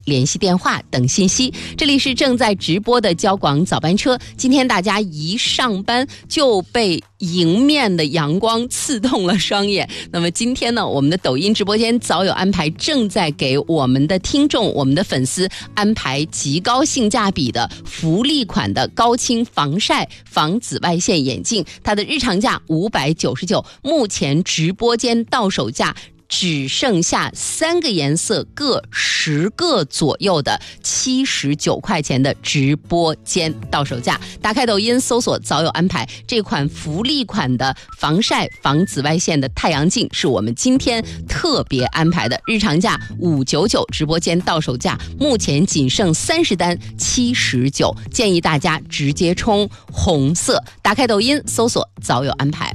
联系电话等信息。这里是正在直播的交广早班车。今天大家一上班就被迎面的阳光刺痛了双眼。那么今天呢，我们的抖音直播间早有安排，正在给我们的听众、我们的粉丝安排极高性价比的福利款的高清防晒防紫外线眼镜，它的日常价599，目前直播间到手价只剩下3个颜色各10个左右的79块钱的直播间到手价。打开抖音搜索早有安排，这款福利款的防晒防紫外线的太阳镜是我们今天特别安排的，日常价599，直播间到手价目前仅剩30单79，建议大家直接冲红色。打开抖音搜索早有安排。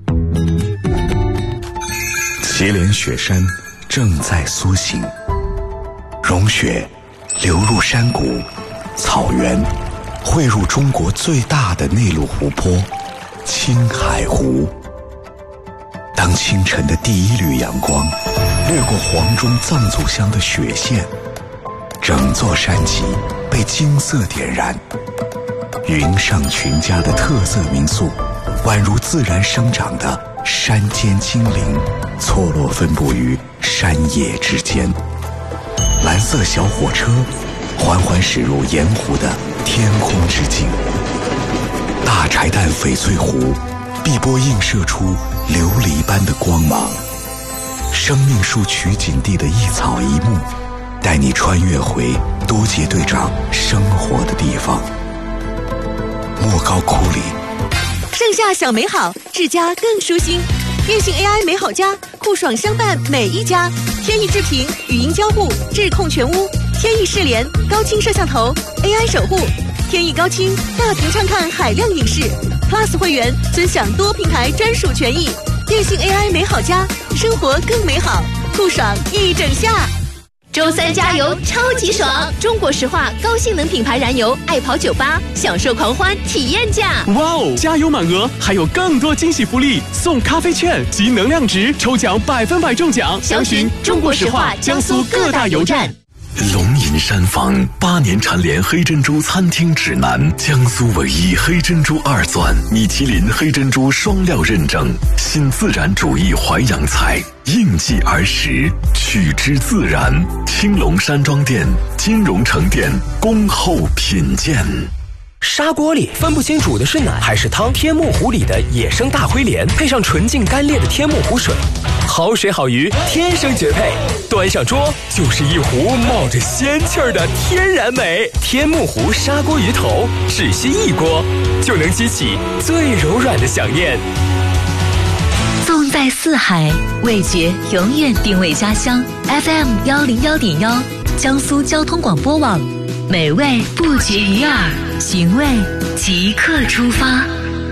祁连雪山正在苏醒，融雪流入山谷、草原，汇入中国最大的内陆湖泊青海湖。当清晨的第一缕阳光掠过黄钟藏族乡的雪线，整座山脊被金色点燃。云上群家的特色民宿宛如自然生长的山间精灵，错落分布于山野之间。蓝色小火车缓缓驶入盐湖的天空之境，大柴旦翡翠湖碧波映射出琉璃般的光芒。生命树取景地的一草一木，带你穿越回多杰队长生活的地方。莫高窟里， 盛夏享美好，治家更舒心。电信 AI 美好家，酷爽相伴每一家。天翼智屏语音交互，智控全屋；天翼视联高清摄像头 ，AI 守护；天翼高清大屏畅看海量影视。Plus 会员尊享多平台专属权益。电信 AI 美好家，生活更美好，酷爽一整夏。 周三加油超级爽！中国石化高性能品牌燃油，爱跑98，享受狂欢体验价。 哇哦！加油满额，还有更多惊喜福利，送咖啡券及能量值，抽奖100%中奖。 详询中国石化江苏各大油站。 龙吟山房8年蝉联黑珍珠餐厅指南，江苏唯一黑珍珠2钻，米其林黑珍珠双料认证，新自然主义淮扬菜，应季而食，取之自然。青龙山庄店、金融城店恭候品鉴。 砂锅里分不清煮的是奶还是汤，天目湖里的野生大灰鲢配上纯净干裂的天目湖水，好水好鱼天生绝配，端上桌就是一壶冒着仙气儿的天然美。天目湖砂锅鱼头，只需1锅就能激起最柔软的想念。 纵在四海，味觉永远定位家乡。FM 101.1，江苏交通广播网，美味不绝于耳，寻味即刻出发。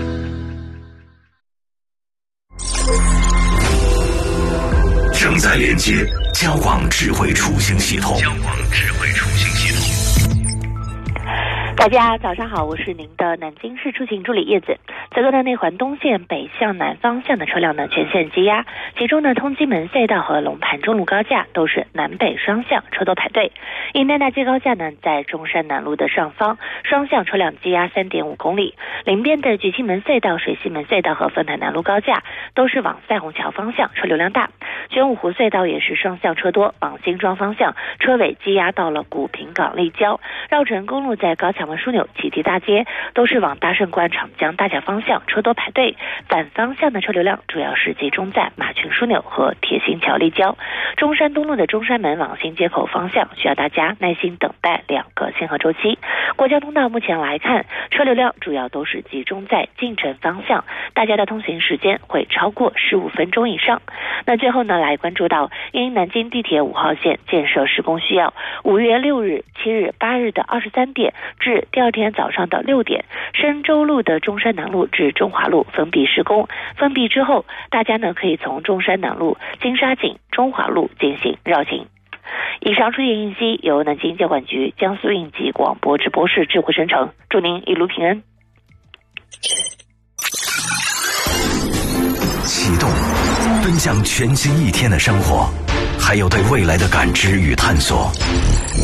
正在连接交广智慧出行系统。 大家早上好，我是您的南京市出行助理叶子。此刻的内环东线北向南方向的车辆呢全线积压，其中呢通津门隧道和龙盘中路高架都是南北双向车多排队。银南大街高架呢在中山南路的上方，双向车辆积压3.5公里。临边的举庆门隧道、水西门隧道和丰台南路高架都是往赛虹桥方向车流量大。玄武湖隧道也是双向车多，往新庄方向车尾积压到了古平港立交。绕城公路在高墙枢纽、启迪大街都是往大胜关、长江大桥方向车多排队，反方向的车流量主要是集中在马群枢纽和铁心桥立交。中山东路的中山门往新街口方向需要大家耐心等待2个限号周期。国交通道目前来看，车流量主要都是集中在进城方向，大家的通行时间会超过15分钟以上。那最后呢，来关注到因南京地铁5号线建设施工需要，5月6日、7日、8日的23点至第二天早上的6点，深州路的中山南路至中华路封闭施工。封闭之后，大家呢可以从中山南路、金沙井、中华路进行绕行。以上出行信息由南京交管局江苏应急广播直播室智慧生成，祝您一路平安。 启动，奔向全新一天的生活，还有对未来的感知与探索。